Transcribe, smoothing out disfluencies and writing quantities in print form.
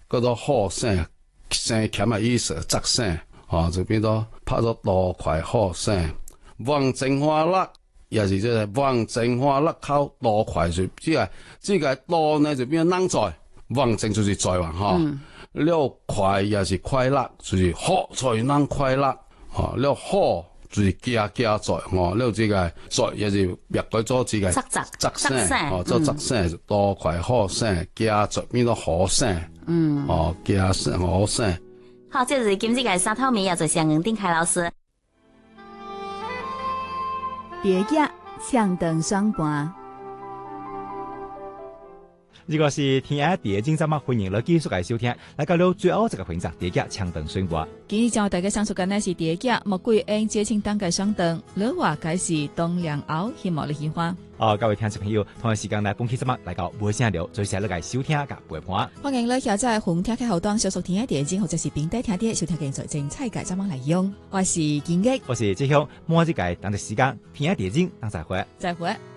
叫做好省，省欠嘅意思，窄省，就變咗拍咗多塊好省。往正花粒，也是即係往正花粒靠多塊就，即係多呢就變咗能在，往正就是在嘛，了塊也是快樂，就是好才能快樂，了好就是加在，了這個在也是別個做這個窄省，做窄省多塊好省，加在變咗好省，加省好省。 好，這是今日嘅沙頭面，也就向吳定凱老師。 蝶葉唱燈雙盤， 如果是聽下蝶經節目，歡迎你繼續嚟收聽。嚟到了最後這個環節，蝶葉唱燈雙盤。 今日將大家上述嘅呢是蝶葉莫桂英節慶檔嘅雙燈，老話解是東涼鷗，希望你喜歡。 各位聽眾朋友，同一時間嚟本期節目嚟到無聲聊，最時嚟嚟收聽嘅陪伴。 歡迎你下載紅聽嘅後檔，小熟聽下蝶經或者是並低聽啲收聽嘅最精彩嘅節目嚟用。我是建益， 我是志雄，每一個當嘅時間聽下蝶經，當再會。 再會。